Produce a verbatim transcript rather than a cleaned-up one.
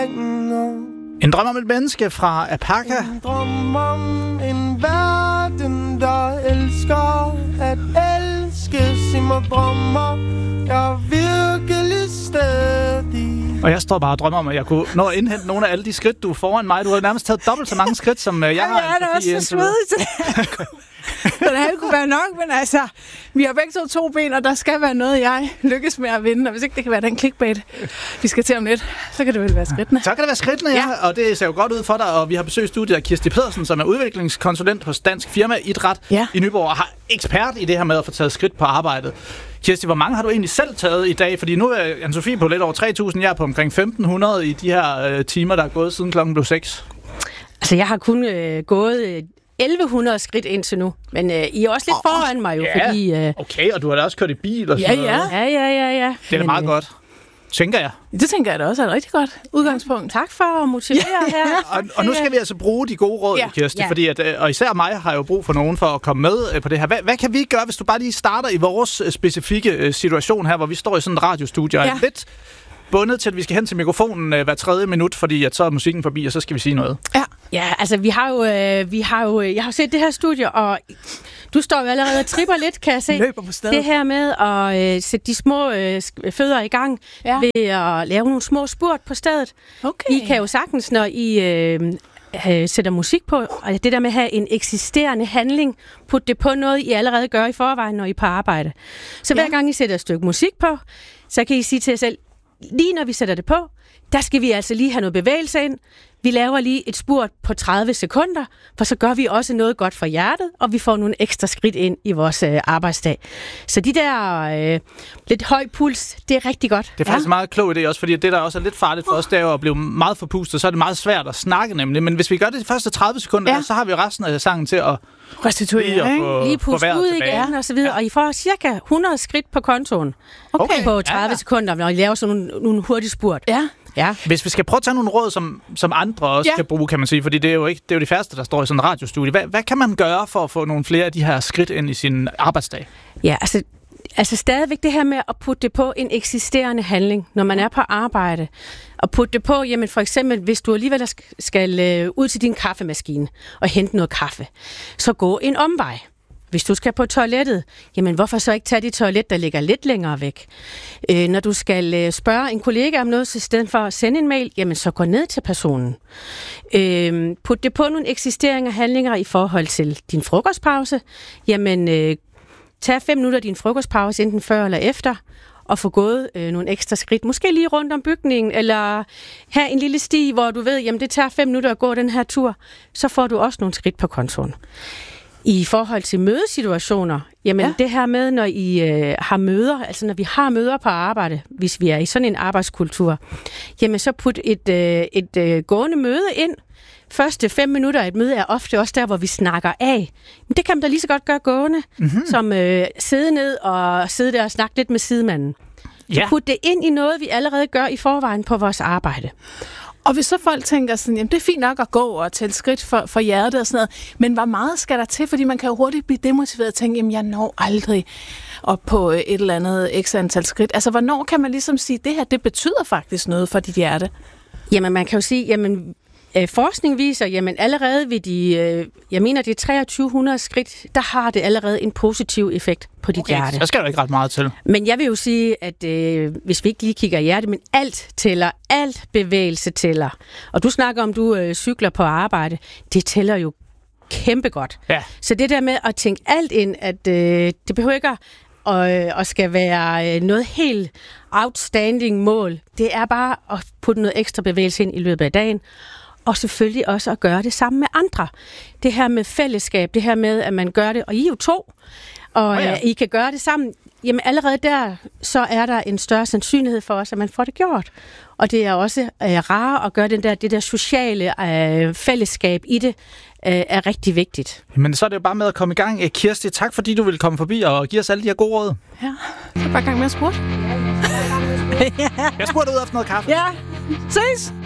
En drøm om et menneske fra Apaka. En drøm om en verden, der elsker at elske. Sig mig drømmer, jeg er virkelig stadig. Og jeg står bare og drømmer om, at jeg kunne nå at indhente nogle af alle de skridt, du er foran mig. Du har nærmest taget dobbelt så mange skridt, som jeg har. Ja, det er også så svedigt. Så det hele kunne være nok, men altså, vi har begge to to ben, og der skal være noget, jeg lykkes med at vinde. Og hvis ikke det kan være den clickbait, vi skal til om lidt, så kan det vel være skridtene. Så kan det være skridtene, ja. ja. Og det ser jo godt ud for dig. Og vi har besøgt studiet af Kirsti Pedersen, som er udviklingskonsulent hos Dansk Firma Idræt ja. i Nyborg, og har ekspert i det her med at få taget skridt på arbejdet. Kirsti, hvor mange har du egentlig selv taget i dag? Fordi nu er Anne-Sophie på lidt over tre tusind, jeg er på omkring femten hundrede i de her øh, timer, der er gået siden klokken blev seks. Altså, jeg har kun øh, gået øh, elleve hundrede skridt indtil nu, men øh, I er også lidt oh, foran mig jo, ja. fordi... Øh... Okay, og du har da også kørt i bil og ja, sådan noget. Ja, ja, ja, ja, ja. Det er da meget øh... godt. Tænker jeg. Det tænker jeg da også er et rigtig godt udgangspunkt. Tak for at motivere ja. her. og, og nu skal vi altså bruge de gode råd, ja. Kirsti, ja. fordi at, og især mig har jo brug for nogen for at komme med på det her. Hvad, hvad kan vi gøre, hvis du bare lige starter i vores specifikke situation her, hvor vi står i sådan et radiostudie og ja. er lidt bundet til, at vi skal hen til mikrofonen hver tredje minut, fordi at så er musikken forbi, og så skal vi sige noget. Ja, ja altså vi har jo, øh, vi har jo, jeg har set det her studie, og du står jo allerede og tripper lidt, kan jeg se. Løber på stedet. Det her med at øh, sætte de små øh, fødder i gang ja. ved at lave nogle små spurt på stedet. Okay. I kan jo sagtens, når I øh, øh, sætter musik på, og det der med at have en eksisterende handling, putte det på noget, I allerede gør i forvejen, når I er på arbejde. Så hver ja. gang I sætter et stykke musik på, så kan I sige til jer selv, lige når vi sætter det på, der skal vi altså lige have noget bevægelse ind. Vi laver lige et spurt på tredive sekunder, for så gør vi også noget godt for hjertet, og vi får nogle ekstra skridt ind i vores øh, arbejdsdag. Så de der øh, lidt høj puls, det er rigtig godt. Det er faktisk ja. meget klog idé også, fordi det der også er lidt farligt for os, det er jo at blive meget forpustet, så er det meget svært at snakke nemlig. Men hvis vi gør det de første tredive sekunder, ja. så har vi resten af sangen til at restituere, lige, lige puste ud igen og så videre. Ja. Og I får cirka hundrede skridt på kontoen okay. på tredive ja, ja. sekunder, når I laver sådan nogle, nogle hurtige spurt. Ja. Ja. Hvis vi skal prøve at tage nogle råd, som, som andre også ja. kan bruge, kan man sige, fordi det er jo ikke det er jo de færreste, der står i sådan en radiostudie. Hvad, hvad kan man gøre for at få nogle flere af de her skridt ind i sin arbejdsdag? Ja, altså, altså stadigvæk det her med at putte det på en eksisterende handling, når man er på arbejde. Og putte det på, jamen for eksempel, hvis du alligevel skal øh, ud til din kaffemaskine og hente noget kaffe, så gå en omvej. Hvis du skal på toilettet, jamen hvorfor så ikke tage det toilet, der ligger lidt længere væk? Øh, når du skal øh, spørge en kollega om noget, så i stedet for at sende en mail, jamen så gå ned til personen. Øh, put det på nogle eksisterende handlinger i forhold til din frokostpause. Jamen øh, tag fem minutter af din frokostpause, enten før eller efter, og få gået øh, nogle ekstra skridt. Måske lige rundt om bygningen, eller have en lille sti, hvor du ved, jamen det tager fem minutter at gå den her tur. Så får du også nogle skridt på kontoen. I forhold til mødesituationer, jamen ja. det her med, når I øh, har møder, altså når vi har møder på arbejde, hvis vi er i sådan en arbejdskultur, jamen så put et, øh, et øh, gående møde ind. Første fem minutter af et møde er ofte også der, hvor vi snakker af. Men det kan man da lige så godt gøre gående, mm-hmm. som øh, sidde ned og sidde der og snakke lidt med sidemanden. Ja. Put det ind i noget, vi allerede gør i forvejen på vores arbejde. Og hvis så folk tænker sådan, jamen det er fint nok at gå og tælle skridt for, for hjertet og sådan noget, men hvor meget skal der til? Fordi man kan jo hurtigt blive demotiveret og tænke, jamen jeg når aldrig op på et eller andet x antal skridt. Altså hvornår kan man ligesom sige, det her, det betyder faktisk noget for dit hjerte? Jamen man kan jo sige, jamen øh, forskning viser, jamen allerede ved de, øh, jeg mener det er treogtyve hundrede skridt, der har det allerede en positiv effekt på dit okay, hjerte. Så skal der ikke ret meget til. Men jeg vil jo sige, at øh, hvis vi ikke lige kigger i hjertet, men alt tæller, alt bevægelse tæller. Og du snakker om, du øh, cykler på arbejde, det tæller jo kæmpe godt. Ja. Så det der med at tænke alt ind, at øh, det behøver ikke at og, og skal være noget helt outstanding mål. Det er bare at putte noget ekstra bevægelse ind i løbet af dagen. Og selvfølgelig også at gøre det sammen med andre. Det her med fællesskab, det her med, at man gør det, og I er jo to, og oh ja. I kan gøre det sammen. Jamen allerede der, så er der en større sandsynlighed for os, at man får det gjort. Og det er også øh, rart at gøre den der, det der sociale øh, fællesskab i det, øh, er rigtig vigtigt. Men så er det jo bare med at komme i gang. Kirsti, tak fordi du vil komme forbi og give os alle de her gode råd. Ja, så er bare i gang med at spurgte. Jeg spurgte ud efter noget kaffe. Ja, ses!